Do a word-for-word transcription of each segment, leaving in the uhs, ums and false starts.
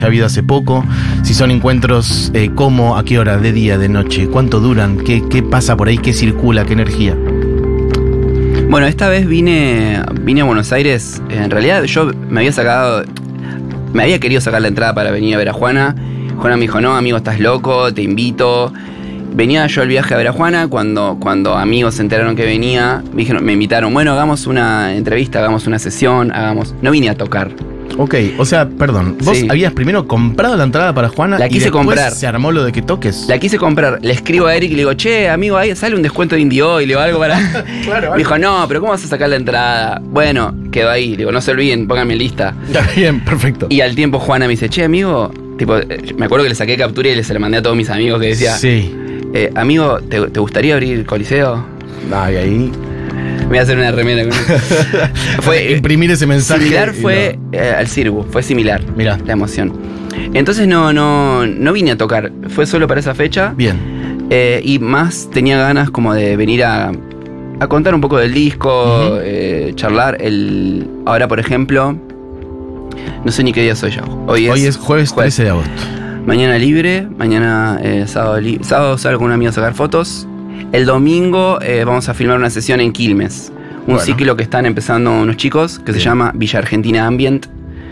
ha habido hace poco, si son encuentros, eh, cómo, a qué hora, de día, de noche, cuánto duran, qué, qué pasa por ahí, qué circula, qué energía. Bueno, esta vez vine, vine a Buenos Aires. En realidad yo me había sacado, me había querido sacar la entrada para venir a ver a Juana. Juana me dijo, no, amigo, estás loco, te invito. Venía yo al viaje a ver a Juana, cuando, cuando amigos se enteraron que venía, me, dijeron, me invitaron, bueno, hagamos una entrevista, hagamos una sesión, hagamos... No vine a tocar. Ok, o sea, perdón, vos sí. habías primero comprado la entrada para Juana la quise y después comprar. se armó lo de que toques. La quise comprar, le escribo a Eric y le digo, che, amigo, ahí sale un descuento de Indie Oil o algo para... Claro, me dijo, no, pero ¿cómo vas a sacar la entrada? Bueno, quedó ahí, le digo, no se olviden, pónganme en lista. Está bien, perfecto. Y al tiempo Juana me dice, che, amigo, tipo, me acuerdo que le saqué captura y se la mandé a todos mis amigos que decía, sí. eh, amigo, ¿te, ¿te gustaría abrir el Coliseo? Ay, ahí... Me voy a hacer una remera con eso. Fue imprimir ese mensaje. Similar fue no. eh, al Cirgu, fue similar. Mirá. La emoción. Entonces no, no, no vine a tocar, fue solo para esa fecha. Bien. Eh, y más tenía ganas como de venir a, a contar un poco del disco, uh-huh. eh, charlar. El, ahora, por ejemplo, no sé ni qué día soy yo. Hoy es, Hoy es jueves, jueves trece de agosto. Mañana libre, mañana eh, sábado, li- sábado salgo con un amigo a sacar fotos. El domingo eh, vamos a filmar una sesión en Quilmes. Un bueno. ciclo que están empezando unos chicos que Bien. se llama Villa Argentina Ambient.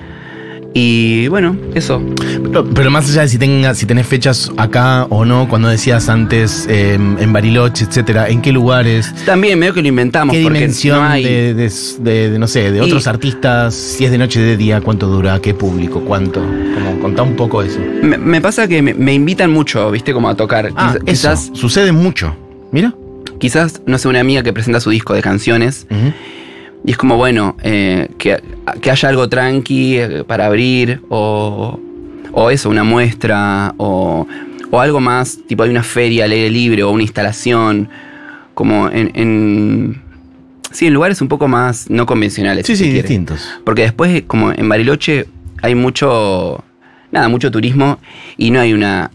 Y bueno, eso. Pero, pero más allá de si, tenga, si tenés fechas acá o no, cuando decías antes eh, en Bariloche, etcétera, ¿en qué lugares? También medio que lo inventamos. ¿Qué porque dimensión no hay... de, de, de, de, no sé, de y... otros artistas? Si es de noche, de día, ¿cuánto dura? ¿Qué público? ¿Cuánto? Como, contá un poco eso. Me, me pasa que me, me invitan mucho, ¿viste? Como a tocar. Ah, Quizás eso. Sucede mucho. Mira. Quizás, no sé, una amiga que presenta su disco de canciones uh-huh. y es como, bueno, eh, que, que haya algo tranqui para abrir o, o eso, una muestra o, o algo más, tipo hay una feria al aire libre o una instalación, como en, en sí, en lugares un poco más no convencionales. Sí, si sí, quiere. distintos. Porque después, como en Bariloche hay mucho, nada, mucho turismo y no hay una...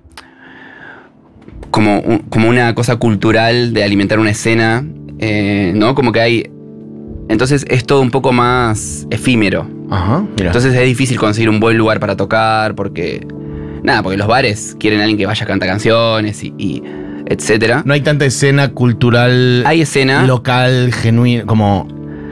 Como, un, como una cosa cultural de alimentar una escena, eh, ¿no? Como que hay... Entonces es todo un poco más efímero. Ajá, mira. Entonces es difícil conseguir un buen lugar para tocar porque... Nada, porque los bares quieren a alguien que vaya a cantar canciones y, y etcétera. No hay tanta escena cultural... Hay escena... Local, genuina, como...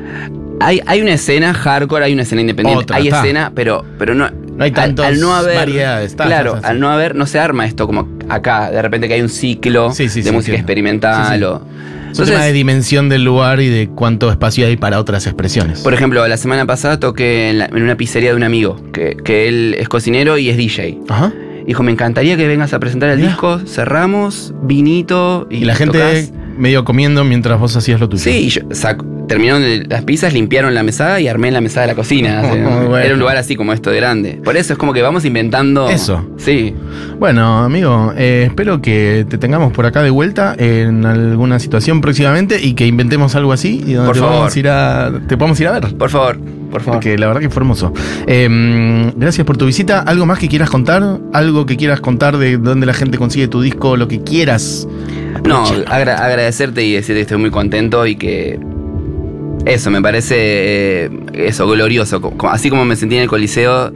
Hay, hay una escena hardcore, hay una escena independiente. Otra, hay está. escena, pero, pero no... No hay tantas al, al no haber, variedades. Está, claro, está, está, al no haber, no se arma esto como acá, de repente que hay un ciclo sí, sí, de sí, música sí. experimental sí, sí. o... Es un tema de dimensión del lugar y de cuánto espacio hay para otras expresiones. Por ejemplo, la semana pasada toqué en, la, en una pizzería de un amigo, que, que él es cocinero y es D J. Ajá. Dijo, me encantaría que vengas a presentar el Mirá. disco, cerramos, vinito y, y la gente tocás. medio comiendo mientras vos hacías lo tuyo. Sí, y yo, saco, terminaron las pizzas, limpiaron la mesada y armé en la mesada de la cocina. Oh, o sea, bueno. Era un lugar así como esto de grande. Por eso es como que vamos inventando... Eso. Sí. Bueno, amigo, eh, espero que te tengamos por acá de vuelta en alguna situación próximamente y que inventemos algo así y donde por te, favor. Vamos a ir a, te podamos ir a ver. Por favor, por favor. Porque la verdad que fue hermoso. Eh, gracias por tu visita. ¿Algo más que quieras contar? ¿Algo que quieras contar de dónde la gente consigue tu disco? Lo que quieras. No, agra- agradecerte y decirte que estoy muy contento y que eso, me parece eh, eso, glorioso. Como, así como me sentí en el Coliseo,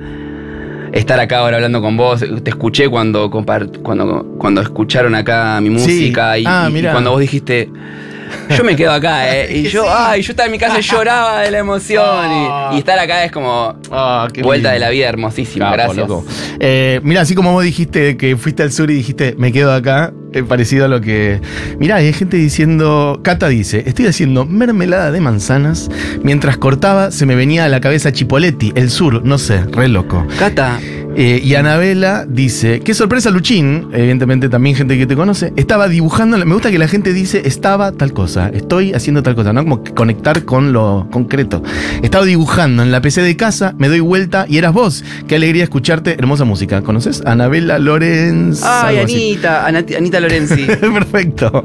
estar acá ahora hablando con vos, te escuché cuando compart- cuando, cuando escucharon acá mi música sí. y, ah, y, y cuando vos dijiste... Yo me quedo acá, ¿eh? Y yo, sí. ay, yo estaba en mi casa y lloraba de la emoción. Oh. Y, y estar acá es como oh, vuelta lindo. De la vida hermosísima. Capo, gracias. Eh, mira, así como vos dijiste que fuiste al sur y dijiste, me quedo acá, es parecido a lo que... Mirá, hay gente diciendo... Cata dice, estoy haciendo mermelada de manzanas. Mientras cortaba, se me venía a la cabeza Chipoletti, el sur, no sé, re loco. Cata... Eh, y Anabela dice, qué sorpresa Luchín, evidentemente también gente que te conoce, estaba dibujando, me gusta que la gente dice, estaba tal cosa, estoy haciendo tal cosa, ¿no? Como conectar con lo concreto. Estaba dibujando en la P C de casa, me doy vuelta y eras vos. Qué alegría escucharte, hermosa música. ¿Conoces? Anabela Lorenz. Ay, Anita, Anita, Anita Lorenzi. Perfecto.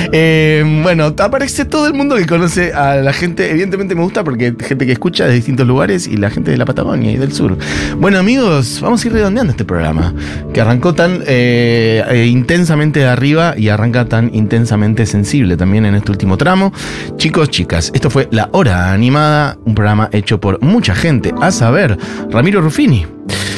Eh, bueno, aparece todo el mundo que conoce a la gente, evidentemente me gusta porque hay gente que escucha de distintos lugares y la gente de la Patagonia y del sur. Bueno, amigos, vamos a ir redondeando este programa, que arrancó tan eh, eh, intensamente de arriba y arranca tan intensamente sensible también en este último tramo. Chicos, chicas, esto fue La Hora Animada, un programa hecho por mucha gente, a saber, Ramiro Ruffini,